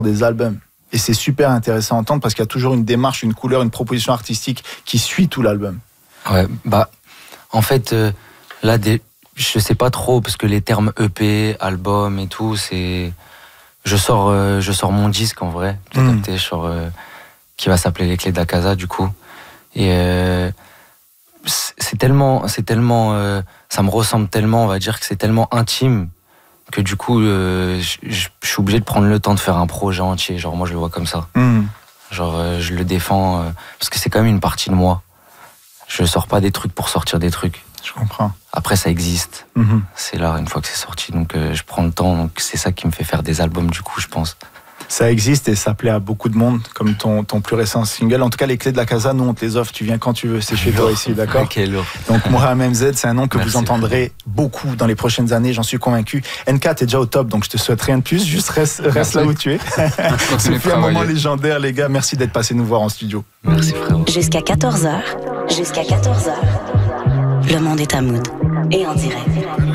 des albums. Et c'est super intéressant à entendre parce qu'il y a toujours une démarche, une couleur, une proposition artistique qui suit tout l'album. Ouais, en fait, là, je sais pas trop parce que les termes EP, album et tout, c'est. Je sors mon disque en vrai, qui va s'appeler Les Clés de la Casa du coup. Et c'est tellement, ça me ressemble tellement, on va dire que c'est tellement intime que du coup, je suis obligé de prendre le temps de faire un projet entier. Genre moi, je le vois comme ça. Genre je le défends parce que c'est quand même une partie de moi. Je sors pas des trucs pour sortir des trucs. Je comprends. Après, ça existe. C'est là, une fois que c'est sorti. Donc, je prends le temps. Donc, c'est ça qui me fait faire des albums, du coup, je pense. Ça existe et ça plaît à beaucoup de monde, comme ton plus récent single. En tout cas, Les Clés de la Casa, nous, on te les offre. Tu viens quand tu veux. C'est chez toi ici, d'accord? Ok, lourd. Donc, Mohamed MZ, c'est un nom que Merci, vous entendrez beaucoup dans les prochaines années, j'en suis convaincu. NK, t'es déjà au top, donc je te souhaite rien de plus. Juste reste là où tu es. C'est un moment légendaire, les gars. Merci d'être passé nous voir en studio. Merci, frérot. Jusqu'à 14h. Le monde est à Mood. Et en direct.